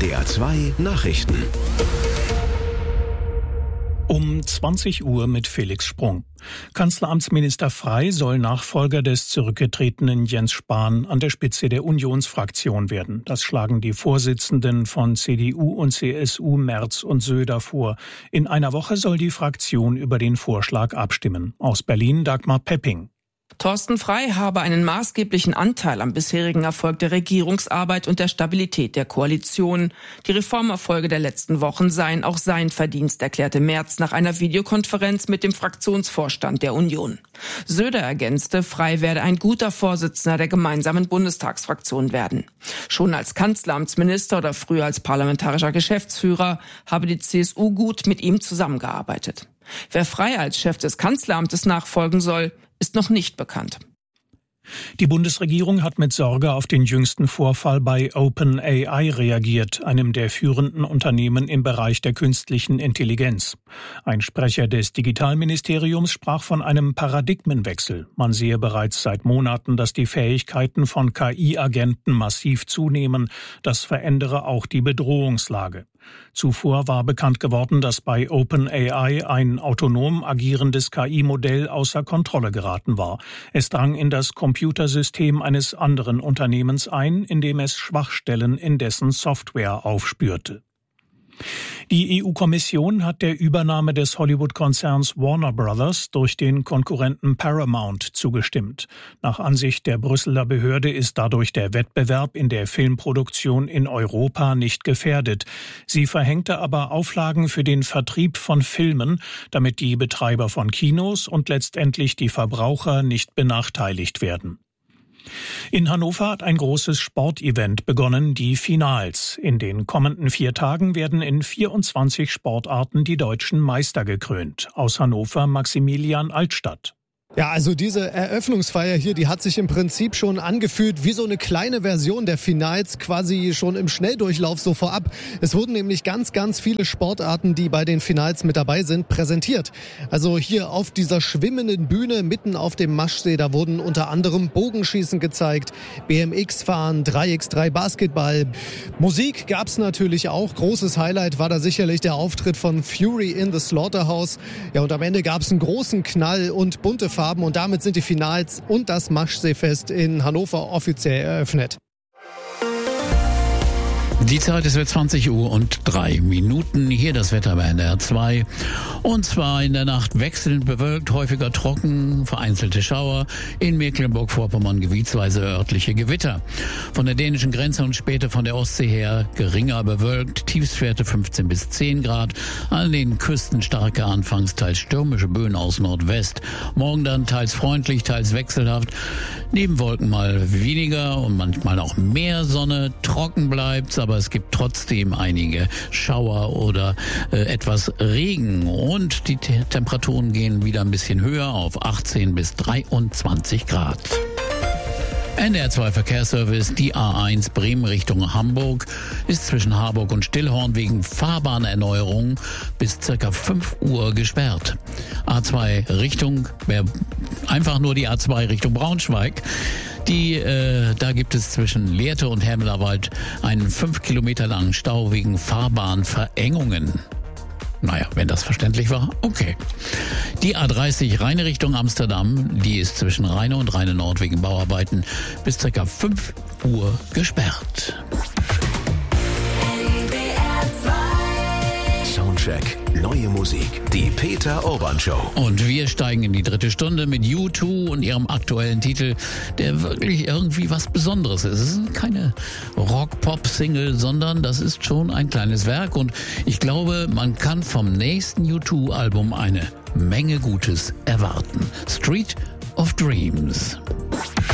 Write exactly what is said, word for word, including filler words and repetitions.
D R zwei Nachrichten. Um zwanzig Uhr mit Felix Sprung. Kanzleramtsminister Frey soll Nachfolger des zurückgetretenen Jens Spahn an der Spitze der Unionsfraktion werden. Das schlagen die Vorsitzenden von C D U und C S U Merz und Söder vor. In einer Woche soll die Fraktion über den Vorschlag abstimmen. Aus Berlin Dagmar Pepping. Thorsten Frey habe einen maßgeblichen Anteil am bisherigen Erfolg der Regierungsarbeit und der Stabilität der Koalition. Die Reformerfolge der letzten Wochen seien auch sein Verdienst, erklärte Merz nach einer Videokonferenz mit dem Fraktionsvorstand der Union. Söder ergänzte, Frey werde ein guter Vorsitzender der gemeinsamen Bundestagsfraktion werden. Schon als Kanzleramtsminister oder früher als parlamentarischer Geschäftsführer habe die C S U gut mit ihm zusammengearbeitet. Wer Frey als Chef des Kanzleramtes nachfolgen soll, ist noch nicht bekannt. Die Bundesregierung hat mit Sorge auf den jüngsten Vorfall bei OpenAI reagiert, einem der führenden Unternehmen im Bereich der künstlichen Intelligenz. Ein Sprecher des Digitalministeriums sprach von einem Paradigmenwechsel. Man sehe bereits seit Monaten, dass die Fähigkeiten von K I-Agenten massiv zunehmen. Das verändere auch die Bedrohungslage. Zuvor war bekannt geworden, dass bei OpenAI ein autonom agierendes K I-Modell außer Kontrolle geraten war. Es drang in das Computersystem eines anderen Unternehmens ein, indem es Schwachstellen in dessen Software aufspürte. Die E U-Kommission hat der Übernahme des Hollywood-Konzerns Warner Brothers durch den Konkurrenten Paramount zugestimmt. Nach Ansicht der Brüsseler Behörde ist dadurch der Wettbewerb in der Filmproduktion in Europa nicht gefährdet. Sie verhängte aber Auflagen für den Vertrieb von Filmen, damit die Betreiber von Kinos und letztendlich die Verbraucher nicht benachteiligt werden. In Hannover hat ein großes Sportevent begonnen, die Finals. In den kommenden vier Tagen werden in vierundzwanzig Sportarten die deutschen Meister gekrönt. Aus Hannover Maximilian Altstadt. Ja, also diese Eröffnungsfeier hier, die hat sich im Prinzip schon angefühlt wie so eine kleine Version der Finals, quasi schon im Schnelldurchlauf so vorab. Es wurden nämlich ganz, ganz viele Sportarten, die bei den Finals mit dabei sind, präsentiert. Also hier auf dieser schwimmenden Bühne mitten auf dem Maschsee, da wurden unter anderem Bogenschießen gezeigt, B M X-Fahren, drei gegen drei Basketball. Musik gab's natürlich auch. Großes Highlight war da sicherlich der Auftritt von Fury in the Slaughterhouse. Ja, und am Ende gab's einen großen Knall und bunte Farben. Und damit sind die Finals und das Maschseefest in Hannover offiziell eröffnet. Die Zeit ist jetzt zwanzig Uhr und drei Minuten. Hier das Wetter bei N D R zwei. Und zwar in der Nacht wechselnd bewölkt, häufiger trocken, vereinzelte Schauer. In Mecklenburg-Vorpommern gebietsweise örtliche Gewitter. Von der dänischen Grenze und später von der Ostsee her geringer bewölkt. Tiefstwerte fünfzehn bis zehn Grad. An den Küsten starke, anfangs teils stürmische Böen aus Nordwest. Morgen dann teils freundlich, teils wechselhaft. Nebenwolken mal weniger und manchmal auch mehr Sonne. Trocken bleibt's, aber es gibt trotzdem einige Schauer oder äh, etwas Regen. Und die Te- Temperaturen gehen wieder ein bisschen höher auf achtzehn bis dreiundzwanzig Grad. N D R zwei Verkehrsservice, die A eins Bremen Richtung Hamburg ist zwischen Harburg und Stillhorn wegen Fahrbahnerneuerung bis circa fünf Uhr gesperrt. A zwei Richtung, einfach nur die A zwei Richtung Braunschweig. Die, äh, da gibt es zwischen Lehrte und Hermelerwald einen fünf Kilometer langen Stau wegen Fahrbahnverengungen. Naja, wenn das verständlich war, okay. Die A dreißig Rheine Richtung Amsterdam, die ist zwischen Rheine und Rheine Nord wegen Bauarbeiten bis ca. fünf Uhr gesperrt. Soundcheck, neue Musik, die Peter Urban Show. Und wir steigen in die dritte Stunde mit U zwei und ihrem aktuellen Titel, der wirklich irgendwie was Besonderes ist. Es ist keine Rock-Pop-Single, sondern das ist schon ein kleines Werk. Und ich glaube, man kann vom nächsten U zwei Album eine Menge Gutes erwarten. Street of Dreams.